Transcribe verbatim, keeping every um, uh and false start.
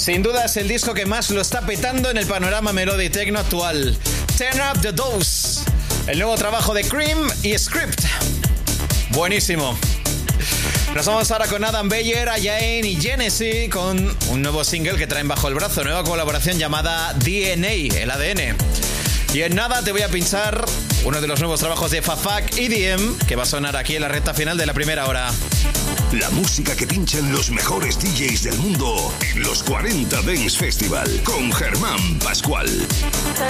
Sin duda es el disco que más lo está petando en el panorama melody techno actual. Turn Up The Dose, el nuevo trabajo de Cream y Script. Buenísimo. Nos vamos ahora con Adam Beyer, Ayain y Genesis con un nuevo single que traen bajo el brazo, nueva colaboración llamada D N A, el A D N. Y en nada te voy a pinchar uno de los nuevos trabajos de Fafak E D M que va a sonar aquí en la recta final de la primera hora. La música que pinchan los mejores D Js del mundo en los cuarenta Dance Festival con Germán Pascual. Turn